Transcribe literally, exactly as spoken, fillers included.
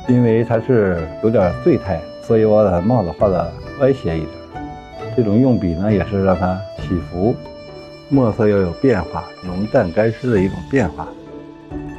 因为它是有点碎态，所以我把帽子画的歪斜一点。这种用笔呢，也是让它起伏，墨色要有变化，浓淡干湿的一种变化。